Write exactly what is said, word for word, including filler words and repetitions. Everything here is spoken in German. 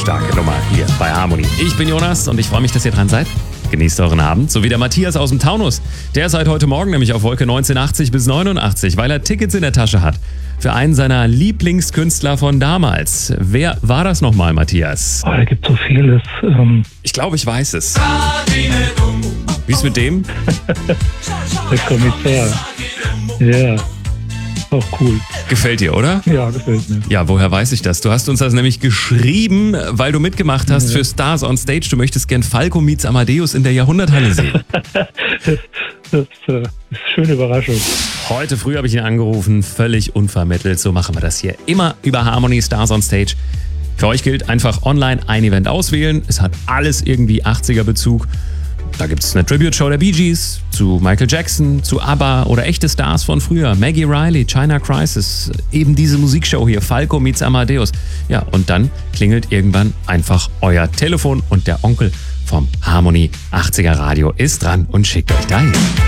starke Nummer hier bei Harmony. Ich bin Jonas und ich freue mich, dass ihr dran seid. Genießt euren Abend. So wie der Matthias aus dem Taunus. Der ist seit heute Morgen nämlich auf Wolke neunzehnhundert bis neunundachtzig, weil er Tickets in der Tasche hat. Für einen seiner Lieblingskünstler von damals. Wer war das nochmal, Matthias? Oh, da gibt so vieles. Ähm ich glaube, ich weiß es. Wie ist mit dem? Der Kommissar. Ja, auch cool. Gefällt dir, oder? Ja, gefällt mir. Ja, woher weiß ich das? Du hast uns das nämlich geschrieben, weil du mitgemacht hast ja. für Stars on Stage. Du möchtest gern Falco meets Amadeus in der Jahrhunderthalle sehen. das, das äh, ist eine schöne Überraschung. Heute früh habe ich ihn angerufen, völlig unvermittelt. So machen wir das hier immer über Harmony Stars on Stage. Für euch gilt einfach online ein Event auswählen. Es hat alles irgendwie achtziger-Bezug. Da gibt es eine Tribute-Show der Bee Gees zu Michael Jackson, zu ABBA oder echte Stars von früher. Maggie Riley, China Crisis, eben diese Musikshow hier, Falco meets Amadeus. Ja, und dann klingelt irgendwann einfach euer Telefon und der Onkel vom Harmony achtziger Radio ist dran und schickt euch dahin.